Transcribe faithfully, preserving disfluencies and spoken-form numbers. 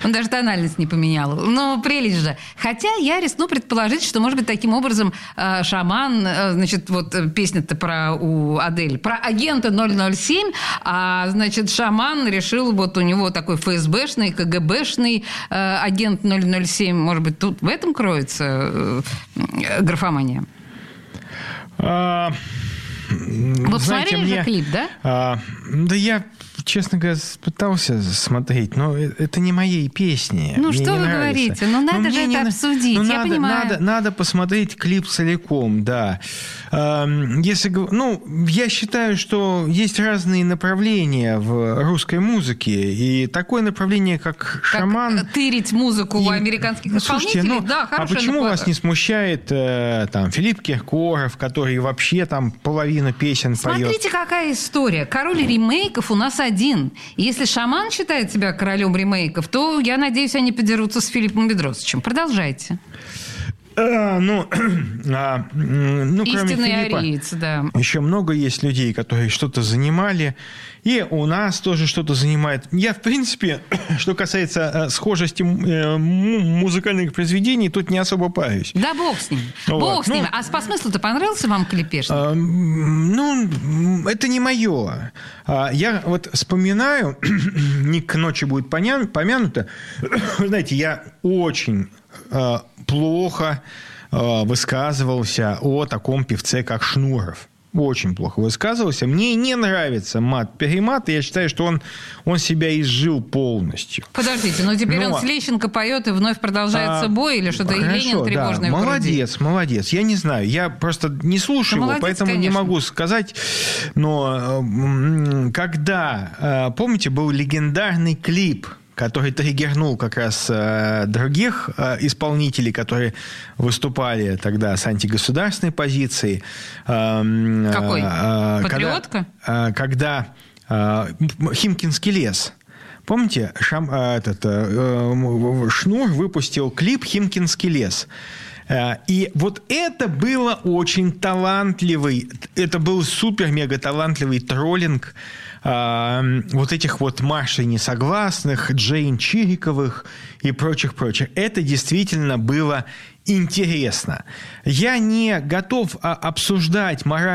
Он даже тональность не поменял. Ну, прелесть же. Хотя я рискну предположить, что, может быть, таким образом э, шаман, э, значит, вот песня-то про у Адель, про агента ноль ноль семь, а, значит, шаман решил, вот у него такой ФСБшный, КГБшный э, агент ноль ноль семь. Может быть, тут в этом кроется э, графомания? А, вот знаете, смотрели мне, же клип, да? А, да я, честно говоря, пытался смотреть, но это не мои песни. Ну, мне что не вы нравится. говорите? Ну, надо но же это не, обсудить, ну, я надо, понимаю. Надо, надо посмотреть клип целиком, да. Если, ну, я считаю, что есть разные направления в русской музыке, и такое направление, как, как шаман... тырить музыку и, у американских ну, исполнителей, слушайте, ну, да, а почему напад... вас не смущает э, там, Филипп Киркоров, который вообще там половину песен поет? Смотрите, какая история. Король ремейков у нас один. И если шаман считает себя королем ремейков, то, я надеюсь, они подерутся с Филиппом Бедросовичем. Продолжайте. А, ну, а, ну, кроме Истинный Филиппа, ариец, да. еще много есть людей, которые что-то занимали, и у нас тоже что-то занимает. Я, в принципе, что касается схожести музыкальных произведений, тут не особо парюсь. Да бог с ним. Вот. Бог с ним. Ну, а по смыслу-то понравился вам клип Пешный? А, ну, это не мое. Я вот вспоминаю, не к ночи будет помянуто, знаете, я очень... плохо э, высказывался о таком певце, как Шнуров. Очень плохо высказывался. Мне не нравится мат-перемат, и я считаю, что он, он себя изжил полностью. Подождите, но теперь но... он с Лещенко поет, и вновь продолжается а, бой, или что-то, и Ленин тревожный да. в Молодец, груди. молодец. Я не знаю, я просто не слушаю да его, молодец, поэтому конечно. не могу сказать. Но когда, помните, был легендарный клип, который триггернул как раз э, других э, исполнителей, которые выступали тогда с антигосударственной позицией. Э, Какой? Э, Патриотка? Когда, э, когда э, Химкинский лес. Помните, Шам, э, этот, э, Шнур выпустил клип «Химкинский лес». И вот это было очень талантливый, это был супер-мега-талантливый троллинг э, вот этих вот Машей Несогласных, Джейн Чириковых и прочих-прочих. Это действительно было интересно. Я не готов обсуждать мораль